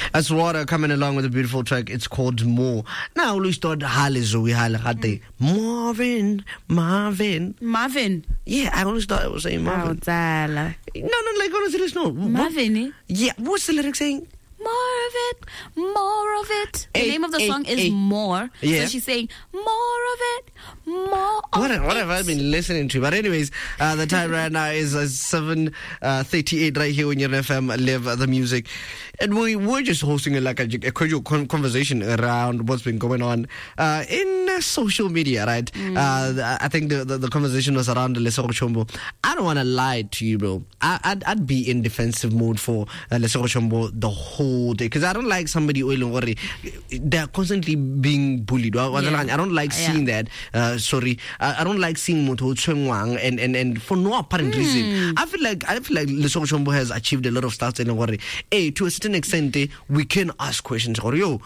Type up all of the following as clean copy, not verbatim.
That's Water coming along with a beautiful track. It's called More. Now we start Marvin. Yeah, I always thought it was saying Marvin. No, like honestly, it's not. Marvin. Yeah, what's the lyric saying? More of it, more of it. The name of the song is More. Yeah. So she's saying more of it, more of it. What have I been listening to? But anyways, the time right now is 7:38 right here on your FM Live the Music. And we're just hosting a casual conversation around what's been going on in social media, right? I think the conversation was around Lesego Chombo. I don't want to lie to you, bro. I'd be in defensive mode for Lesego Chombo the whole day, because I don't like somebody they're constantly being bullied. I don't like seeing that. I don't like seeing Moto Chengwang and for no apparent reason. I feel like Lesego Chombo has achieved a lot of stuff. To a certain extent, we can ask questions. But in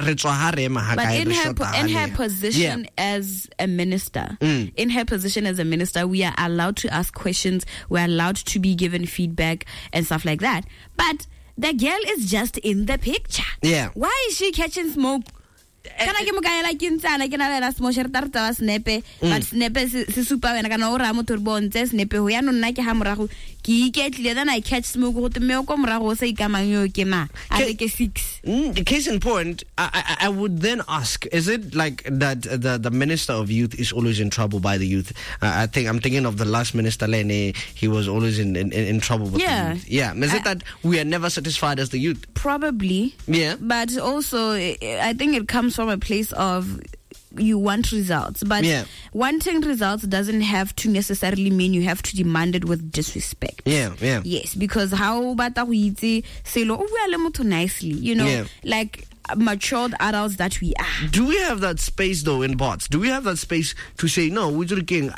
her position as a minister, we are allowed to ask questions. We're allowed to be given feedback and stuff like that. But the girl is just in the picture. Yeah. Why is she catching smoke? Can I get like inside? I can have a small tarta snepe, but snepe is super and I can order motorbon, snepe, who are not hamrahu. Then I catch smoke with the milk or say, come on, you kema. I think a 6. Case in point, I would then ask, is it like that the Minister of Youth is always in trouble by the youth? I'm thinking of the last Minister, Lene, he was always in trouble with the youth. Yeah. Is it that we are never satisfied as the youth? Probably. Yeah. But also, I think it comes from a place of you want results, but wanting results doesn't have to necessarily mean you have to demand it with disrespect. Yes, because how about we say nicely, like matured adults that we are. Do we have that space though in bots? Do we have that space to say no? We're looking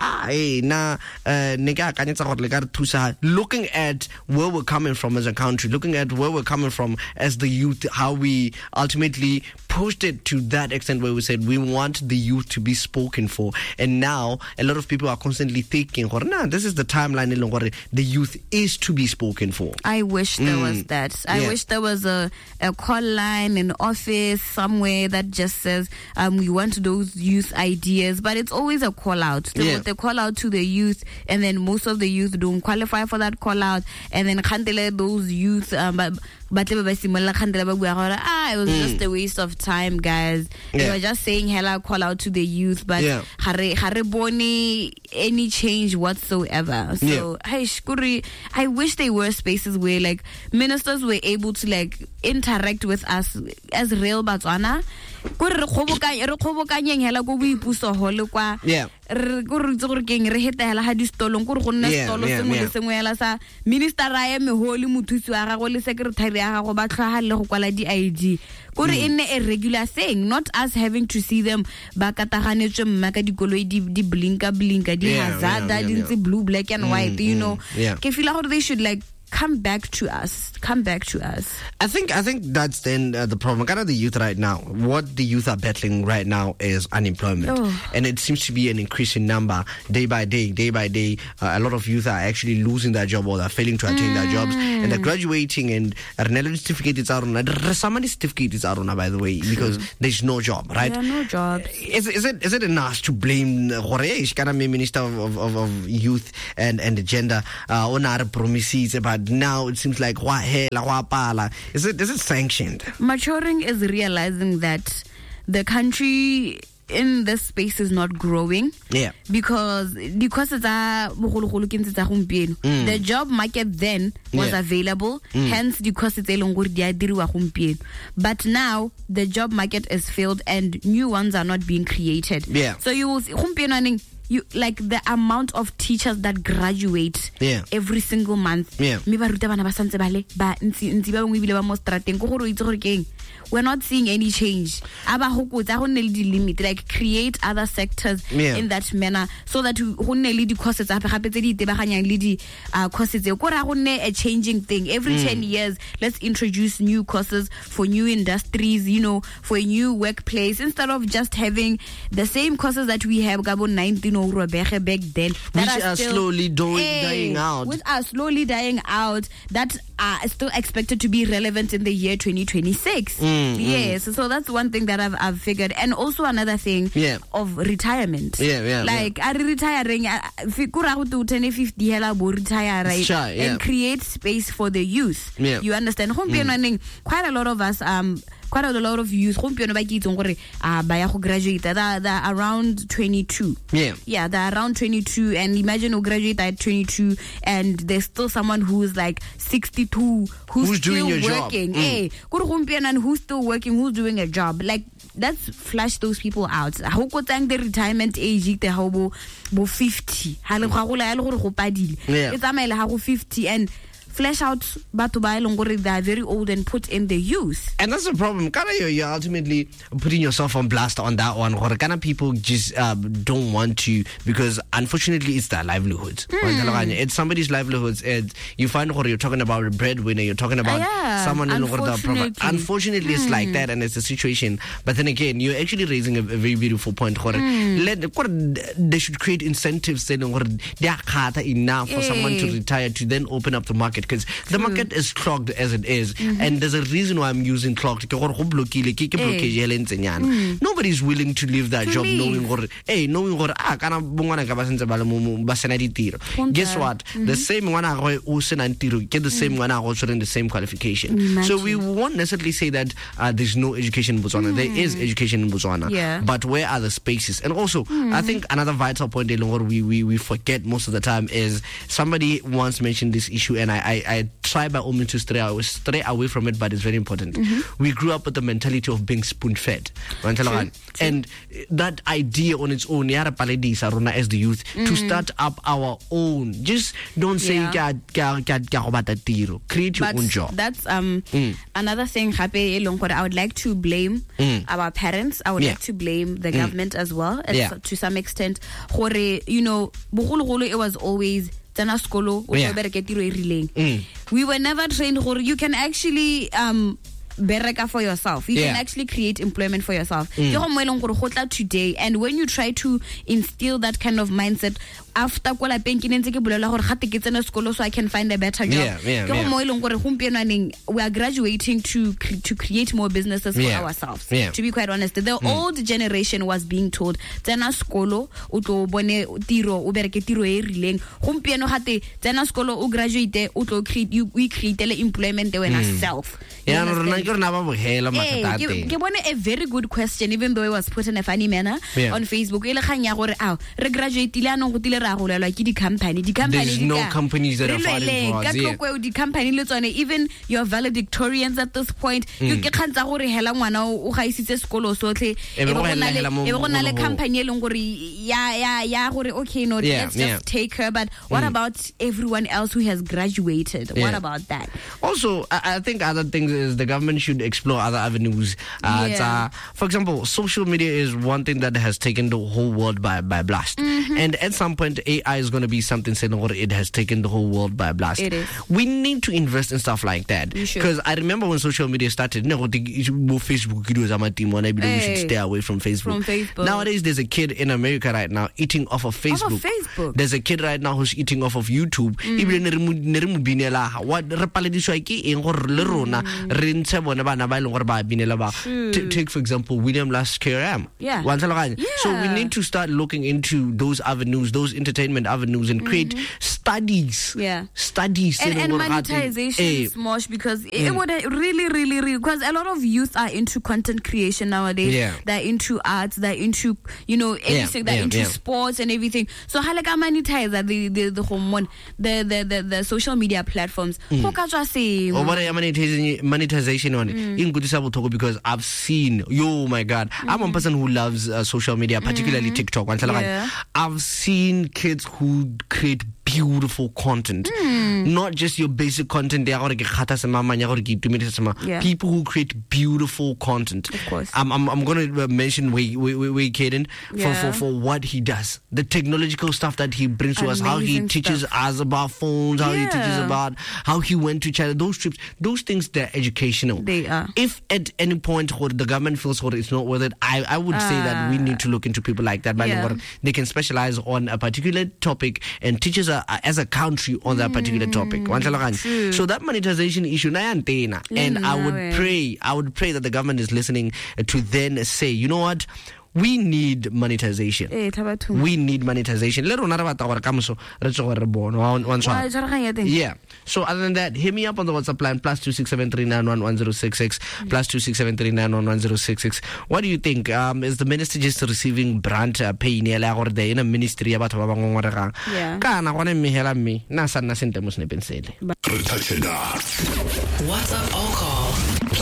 looking at where we're coming from as a country, looking at where we're coming from as the youth, how we ultimately pushed it to that extent where we said we want the youth to be spoken for, and now a lot of people are constantly thinking, this is the timeline the youth is to be spoken for. I wish there was that. I wish there was a call line in office somewhere that just says we want those youth ideas, but it's always a call out. They call out to the youth, and then most of the youth don't qualify for that call out, and then those youth but it was just a waste of time, guys. They were just saying hello, call out to the youth, but any change whatsoever. So I wish there were spaces where like ministers were able to like interact with us as real Botswana. Minister in a regular thing, not us having to see them blue, black and white, they should like come back to us. I think that's then the problem. Kind of the youth right now. What the youth are battling right now is unemployment, and it seems to be an increasing number day by day. A lot of youth are actually losing their job or they're failing to attain their jobs, and they're graduating and certificates are on. Somebody certificates are on, by the way, because there's no job, right? There are no jobs. Is it enough to blame Minister of Youth and Gender on our promises about? Now it seems like is it sanctioned? Maturing is realizing that the country in this space is not growing. Because it's the job market then was available, hence because it's but now the job market is filled and new ones are not being created. So you will like the amount of teachers that graduate every single month. we're not seeing any change. Like create other sectors in that manner so that the courses a changing thing. Every 10 years, let's introduce new courses for new industries, for a new workplace, instead of just having the same courses that we have back then, which are slowly dying out. Which are slowly dying out, that are still expected to be relevant in the year 2026. Yes, so that's one thing that I've figured. And also another thing of retirement. Like, are retiring, and create space for the youth. You understand? Quite a lot of us, quite a lot of youth graduate. They're around 22. They're around 22, and imagine you graduate at 22 and there's still someone who's like 62 who's doing still your working. job. And who's still working, who's doing a job. Like, let's flush those people out. The retirement age 50. It's 50 and flesh out batho ba eleng gore they are very old and put in the youth. And that's the problem. You're ultimately putting yourself on blast on that one. People just don't want to, because unfortunately it's their livelihoods. It's somebody's livelihoods. And you find you're talking about a breadwinner, you're talking about someone unfortunately it's like that, and it's a situation. But then again, you're actually raising a very beautiful point. They should create incentives enough for someone to retire, to then open up the market, because the market is clogged as it is. And there's a reason why I'm using clogged. Nobody's willing to leave that job knowing guess what? The same one get the same one in the same qualification. So we won't necessarily say that there's no education in Botswana. There is education in Botswana. But where are the spaces? And also, I think another vital point we forget most of the time is, somebody once mentioned this issue, and I try by all means to stray away from it, but it's very important. We grew up with the mentality of being spoon-fed. And that idea on its own, as the youth, to start up our own. Just don't say, create your own job. That's another thing, I would like to blame our parents. I would like to blame the government as well, to some extent. It was always we were never trained. You can actually bereka for yourself. You can actually create employment for yourself. Today, and when you try to instill that kind of mindset after so I can find a better job. We are graduating to create more businesses for ourselves. To be quite honest, the old generation was being told tsena skolo o tlo bone tiro o bereke tiro e rileng. Gompieno gate tsena skolo o graduate o tlo we create employment wena self. A very good question, even though it was put in a funny manner on Facebook. There's no companies that are fighting for us. Even your valedictorians at this point, you can't let's just take her. But what about everyone else who has graduated? What about that? Also, I think other things is the government should explore other avenues. For example, social media is one thing that has taken the whole world by blast. And at some point, AI is going to be something saying it has taken the whole world by blast. It is. We need to invest in stuff like that. Because I remember when social media started, Facebook videos, we should stay away from Facebook. Nowadays, there's a kid in America right now eating off of Facebook. There's a kid right now who's eating off of YouTube. Take, for example, William Last KRM. So we need to start looking into those avenues, those entertainment avenues, and create studies. Studies. And monetization is much, because it would really, because a lot of youth are into content creation nowadays. They're into arts, they're into, everything, they're into sports and everything. So how like I monetize the social media platforms? Monetization on it. Because I've seen, my God, I'm a person who loves social media, particularly TikTok. I've seen kids who create beautiful content, not just your basic content. People who create beautiful content. Of course. I'm going to mention Way Caden for what he does, the technological stuff that he brings to us, how he teaches us about phones, how he teaches about how he went to China. Those trips, those things, they're educational. They are. If at any point the government feels it's not worth it, I would say that we need to look into people like that. They can specialize on a particular topic and teach us as a country on that particular topic. So that monetization issue, and I would pray that the government is listening to then say, you know what, we need monetization. We need monetization. Yeah. So other than that, hit me up on the WhatsApp line +26739111066 +26739111066. What do you think? Is the minister just receiving brand pain in a ministry about WhatsApp or call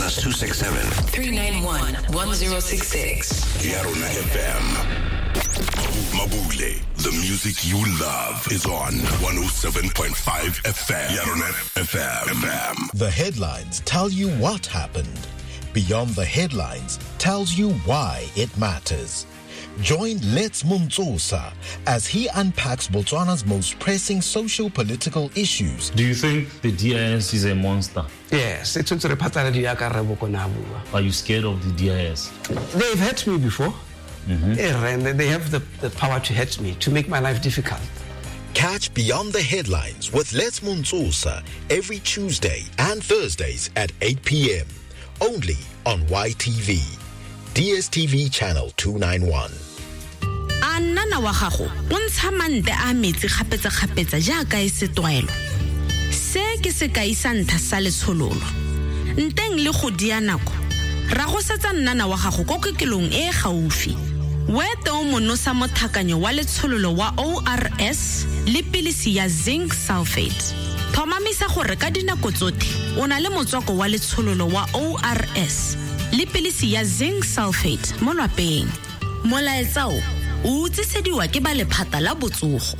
+267-391-1066. Yarona FM. Mabule, the music you love is on 107.5 FM. Yarona FM. The headlines tell you what happened. Beyond the headlines tells you why it matters. Join Let's Muntsosa as he unpacks Botswana's most pressing social-political issues. Do you think the DIS is a monster? Yes, it's Are you scared of the DIS? They've hurt me before. And they have the power to hurt me, to make my life difficult. Catch Beyond the Headlines with Let's Muntsosa every Tuesday and Thursdays at 8 p.m. Only on YTV. DSTV channel 291. Nana wa gago o ntsha mante a metsi kgapetsa jaaka e se tlwaelo. Se ke se ka isa ntha sa letshololo. Nteng le go dia nako. Ra go setsa nana wa gago go kekelong e gaufi. Wete o monosa mothakanyo wa letshololo wa ORS le pilisi ya zinc sulfate. Thomamisa gore ka dinako tsotlhe o na le motswako wa letshololo wa ORS le pilisi ya zinc sulfate mo lwapeng. Molaetsa o utsisediwa ke ba lephata la botsogo.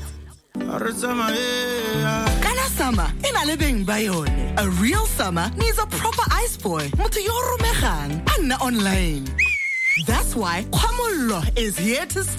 Kana summer ina le beng ba yone. A real summer needs a proper ice boy. Motho yo romegang, anna online. That's why Kwamollo is here to stay.